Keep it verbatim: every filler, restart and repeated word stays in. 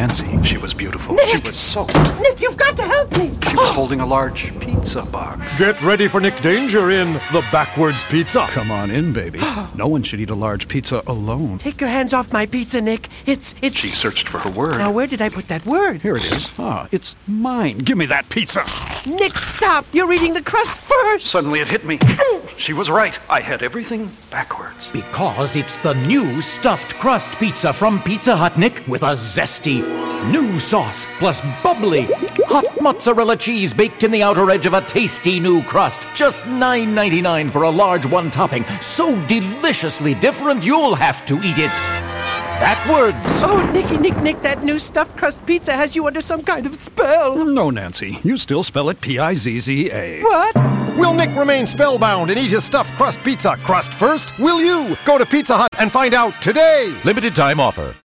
Nancy, she was beautiful. Nick! She was soaked. Nick, you've got to help me. She was holding a large pizza box. Get ready for Nick Danger in The Backwards Pizza. Come on in, baby. No one should eat a large pizza alone. Take your hands off my pizza, Nick. It's, it's... She searched for her word. Now, where did I put that word? Here it is. Ah, it's mine. Give me that pizza. Nick, stop. You're reading the crust first. Suddenly it hit me. She was right. I had everything backwards. Because it's the new stuffed crust pizza from Pizza Hut, Nick, with a zesty new sauce, plus bubbly, hot mozzarella cheese baked in the outer edge of a tasty new crust. Just nine ninety-nine for a large one topping. So deliciously different, you'll have to eat it backwards. Oh, Nicky, Nick, Nick, that new stuffed crust pizza has you under some kind of spell. No, Nancy. You still spell it P I Z Z A. What? Will Nick remain spellbound and eat his stuffed crust pizza crust first? Will you? Go to Pizza Hut and find out today. Limited time offer.